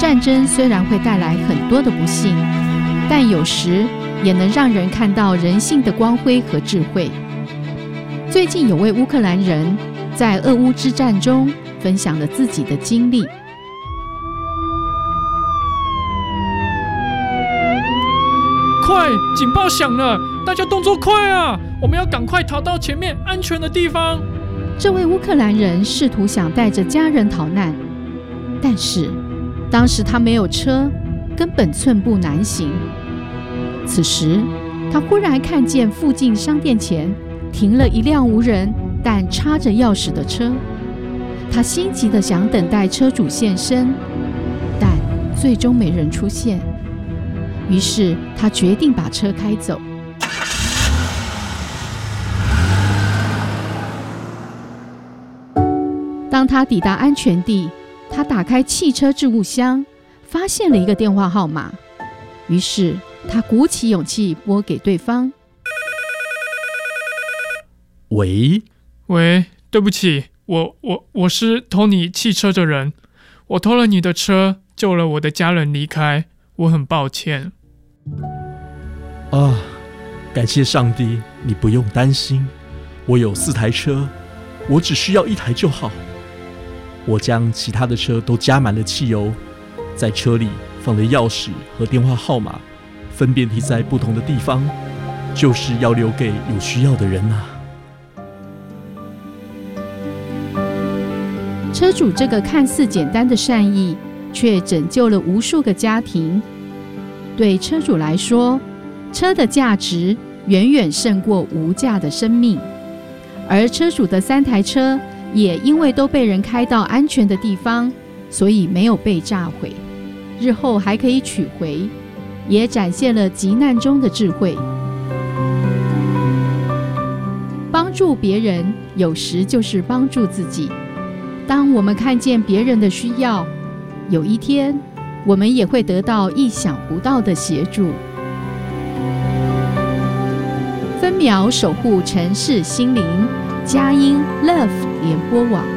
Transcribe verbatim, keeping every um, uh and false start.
战争虽然会带来很多的不幸，但有时也能让人看到人性的光辉和智慧。最近有位乌克兰人在俄乌之战中分享了自己的经历。 快，警报响了，大家动作快啊！我们要赶快逃到前面安全的地方。 这位乌克兰人试图想带着家人逃难，但是当时他没有车，根本寸步难行。此时他忽然看见附近商店前停了一辆无人但插着钥匙的车，他心急地想等待车主现身，但最终没人出现。于是他决定把车开走。当他抵达安全地，他打开汽车置物箱，发现了一个电话号码。于是他鼓起勇气拨给对方。 喂喂，对不起，我我我是偷你汽车的人，我偷了你的车，救了我的家人离开，我很抱歉。 啊，感谢上帝，你不用担心，我有四台车，我只需要一台就好。我将其他的车都加满了汽油，在车里放了钥匙和电话号码，分别停在不同的地方，就是要留给有需要的人啊。 车主这个看似简单的善意，却拯救了无数个家庭。对车主来说，车的价值远远胜过无价的生命，而车主的三台车也因为都被人开到安全的地方，所以没有被炸毁，日后还可以取回，也展现了急难中的智慧。帮助别人有时就是帮助自己。当我们看见别人的需要，有一天我们也会得到意想不到的协助。分秒守护城市心灵，佳音 Love 联播网。